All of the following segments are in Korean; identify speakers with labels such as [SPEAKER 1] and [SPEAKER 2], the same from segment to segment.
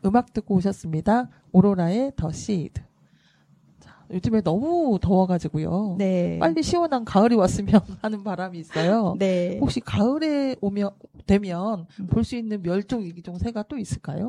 [SPEAKER 1] 음악 듣고 오셨습니다. 오로라의 더 시드. 요즘에 너무 더워가지고요.
[SPEAKER 2] 네.
[SPEAKER 1] 빨리 시원한 가을이 왔으면 하는 바람이 있어요.
[SPEAKER 2] 네.
[SPEAKER 1] 혹시 가을에 되면 볼 수 있는 멸종 위기종 새가 또 있을까요?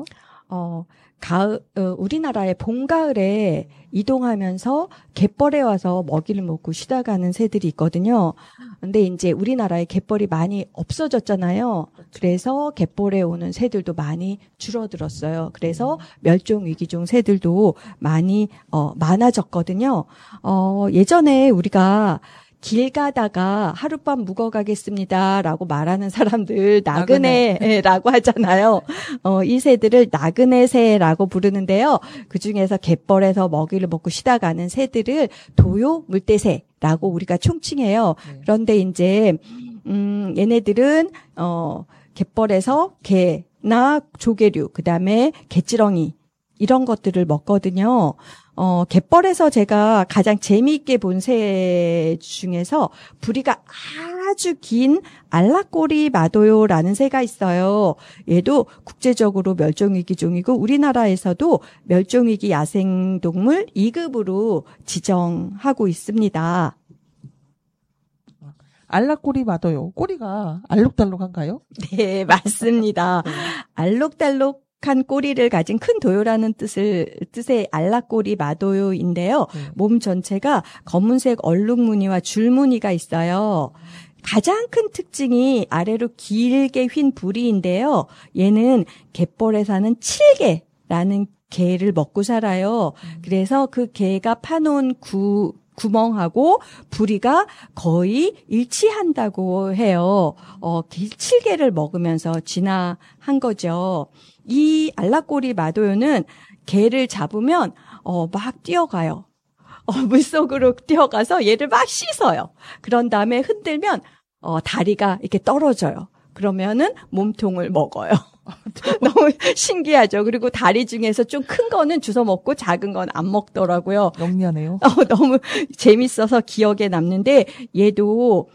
[SPEAKER 2] 우리나라의 봄, 가을에 이동하면서 갯벌에 와서 먹이를 먹고 쉬다 가는 새들이 있거든요. 근데 이제 우리나라에 갯벌이 많이 없어졌잖아요. 그래서 갯벌에 오는 새들도 많이 줄어들었어요. 그래서 멸종위기종 새들도 많이, 많아졌거든요. 예전에 우리가 길 가다가 하룻밤 묵어가겠습니다라고 말하는 사람들 나그네라고 하잖아요. 이 새들을 나그네 새라고 부르는데요. 그중에서 갯벌에서 먹이를 먹고 쉬다 가는 새들을 도요 물대새라고 우리가 총칭해요. 그런데 이제 얘네들은 갯벌에서 개나 조개류, 그다음에 개지렁이 이런 것들을 먹거든요. 갯벌에서 제가 가장 재미있게 본 새 중에서 부리가 아주 긴 알라꼬리 마도요라는 새가 있어요. 얘도 국제적으로 멸종위기종이고 우리나라에서도 멸종위기 야생동물 2급으로 지정하고 있습니다.
[SPEAKER 1] 알라꼬리 마도요. 꼬리가 알록달록한가요?
[SPEAKER 2] 네, 맞습니다. 알록달록한 꼬리를 가진 큰 도요라는 뜻의 알라꼬리 마도요인데요. 몸 전체가 검은색 얼룩무늬와 줄무늬가 있어요. 가장 큰 특징이 아래로 길게 휜 부리인데요. 얘는 갯벌에 사는 칠개라는 개를 먹고 살아요. 그래서 그 개가 파놓은 구멍하고 부리가 거의 일치한다고 해요. 칠개를 먹으면서 진화한 거죠. 이 알라꼬리 마도요는 개를 잡으면 막 뛰어가요. 물속으로 뛰어가서 얘를 막 씻어요. 그런 다음에 흔들면 다리가 이렇게 떨어져요. 그러면은 몸통을 먹어요. 너무 신기하죠. 그리고 다리 중에서 좀 큰 거는 주워 먹고 작은 건 안 먹더라고요.
[SPEAKER 1] 영리하네요.
[SPEAKER 2] 너무 재밌어서 기억에 남는데 얘도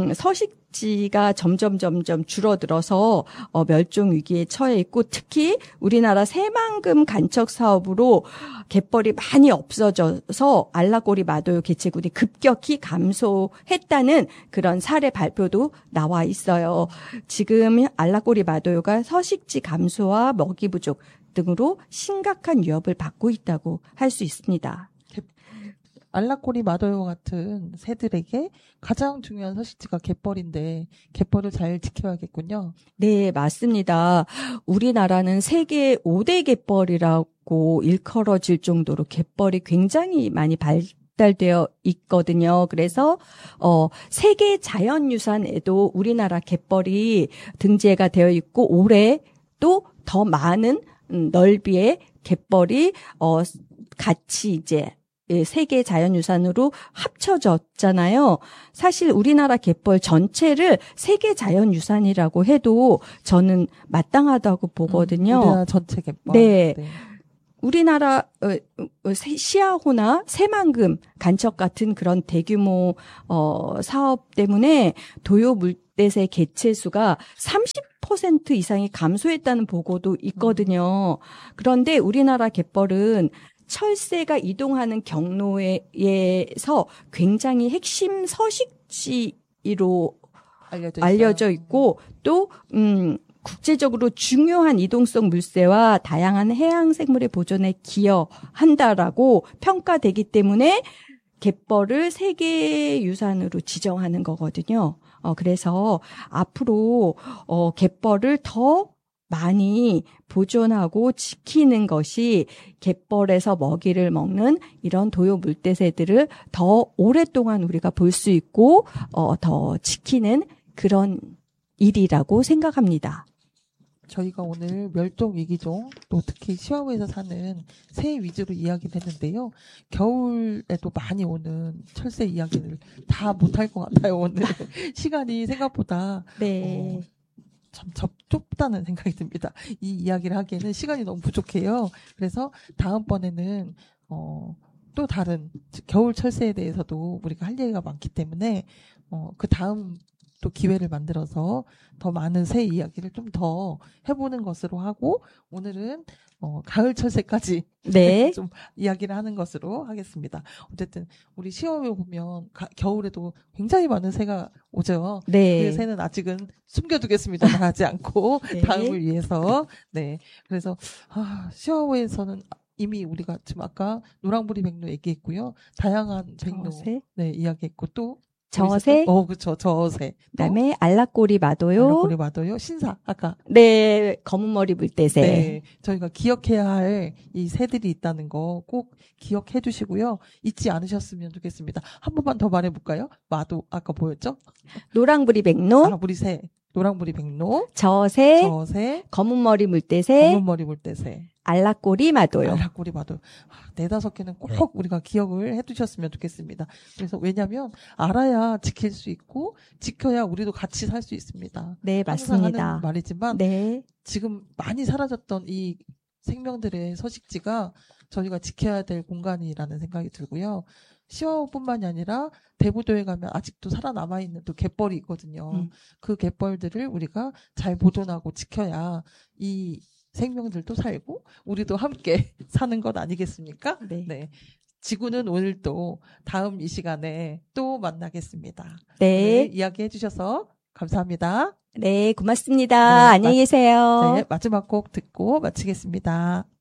[SPEAKER 2] 서식지가 점점 줄어들어서 멸종 위기에 처해 있고 특히 우리나라 새만금 간척 사업으로 갯벌이 많이 없어져서 알라꼬리 마도요 개체군이 급격히 감소했다는 그런 사례 발표도 나와 있어요. 지금 알라꼬리 마도요가 서식지 감소와 먹이 부족 등으로 심각한 위협을 받고 있다고 할 수 있습니다.
[SPEAKER 1] 알라꼬리 마도요 같은 새들에게 가장 중요한 서식지가 갯벌인데 갯벌을 잘 지켜야겠군요.
[SPEAKER 2] 네, 맞습니다. 우리나라는 세계 5대 갯벌이라고 일컬어질 정도로 갯벌이 굉장히 많이 발달되어 있거든요. 그래서 세계 자연유산에도 우리나라 갯벌이 등재가 되어 있고 올해 또 더 많은 넓이의 갯벌이 같이 이제 세계 자연유산으로 합쳐졌잖아요. 사실 우리나라 갯벌 전체를 세계 자연유산이라고 해도 저는 마땅하다고 보거든요.
[SPEAKER 1] 우리나라 전체 갯벌.
[SPEAKER 2] 네. 우리나라 시아호나 새만금 간척 같은 그런 대규모 사업 때문에 도요 물대새 개체 수가 30% 이상이 감소했다는 보고도 있거든요. 그런데 우리나라 갯벌은 철새가 이동하는 경로에서 굉장히 핵심 서식지로 알려져 있고 또 국제적으로 중요한 이동성 물새와 다양한 해양 생물의 보존에 기여한다라고 평가되기 때문에 갯벌을 세계유산으로 지정하는 거거든요. 그래서 앞으로 갯벌을 더 많이 보존하고 지키는 것이 갯벌에서 먹이를 먹는 이런 도요 물대새들을 더 오랫동안 우리가 볼 수 있고 더 지키는 그런 일이라고 생각합니다.
[SPEAKER 1] 저희가 오늘 멸종위기종 또 특히 시아오에서 사는 새 위주로 이야기를 했는데요. 겨울에도 많이 오는 철새 이야기를 다 못할 것 같아요. 오늘 시간이 생각보다
[SPEAKER 2] 네.
[SPEAKER 1] 참 좁다는 생각이 듭니다. 이 이야기를 하기에는 시간이 너무 부족해요. 그래서 다음번에는 또 다른 겨울 철새에 대해서도 우리가 할 얘기가 많기 때문에 그 다음 또 기회를 만들어서 더 많은 새 이야기를 좀 더 해보는 것으로 하고 오늘은 가을 철새까지
[SPEAKER 2] 네.
[SPEAKER 1] 좀 이야기를 하는 것으로 하겠습니다. 어쨌든 우리 시험에 보면 겨울에도 굉장히 많은 새가 오죠.
[SPEAKER 2] 네.
[SPEAKER 1] 그 새는 아직은 숨겨두겠습니다. 나가지 않고
[SPEAKER 2] 네.
[SPEAKER 1] 다음을 위해서. 네. 그래서 시험에서는 이미 우리가 지금 아까 노랑부리 백로 얘기했고요. 다양한 백로
[SPEAKER 2] 저새?
[SPEAKER 1] 네, 이야기했고 또
[SPEAKER 2] 저새?
[SPEAKER 1] 그렇죠. 저새.
[SPEAKER 2] 그다음에 알락꼬리 마도요.
[SPEAKER 1] 알락꼬리 마도요. 신사 아까
[SPEAKER 2] 네, 검은 머리 물대새.
[SPEAKER 1] 네, 저희가 기억해야 할 이 새들이 있다는 거 꼭 기억해 주시고요. 잊지 않으셨으면 좋겠습니다. 한 번만 더 말해볼까요? 마도 아까 보였죠?
[SPEAKER 2] 노랑부리 백로,
[SPEAKER 1] 우리 새 노랑부리 백로,
[SPEAKER 2] 저새,
[SPEAKER 1] 저새,
[SPEAKER 2] 검은 머리 물대새,
[SPEAKER 1] 검은 머리 물대새,
[SPEAKER 2] 알락꼬리 마도요.
[SPEAKER 1] 알락꼬리 마도. 4-5개는 꼭 우리가 기억을 해두셨으면 좋겠습니다. 그래서 왜냐하면 알아야 지킬 수 있고 지켜야 우리도 같이 살 수 있습니다.
[SPEAKER 2] 네,
[SPEAKER 1] 항상
[SPEAKER 2] 맞습니다.
[SPEAKER 1] 하는 말이지만
[SPEAKER 2] 네,
[SPEAKER 1] 지금 많이 사라졌던 이 생명들의 서식지가 저희가 지켜야 될 공간이라는 생각이 들고요. 시와호뿐만이 아니라 대부도에 가면 아직도 살아남아 있는 또 갯벌이 있거든요. 그 갯벌들을 우리가 잘 보존하고 지켜야 이 생명들도 살고 우리도 함께 사는 것 아니겠습니까?
[SPEAKER 2] 네.
[SPEAKER 1] 네. 지구는 오늘 또 다음 이 시간에 또 만나겠습니다.
[SPEAKER 2] 네,
[SPEAKER 1] 오늘 이야기해 주셔서 감사합니다.
[SPEAKER 2] 네, 고맙습니다.
[SPEAKER 1] 네,
[SPEAKER 2] 안녕히 계세요.
[SPEAKER 1] 네, 마지막 곡 듣고 마치겠습니다.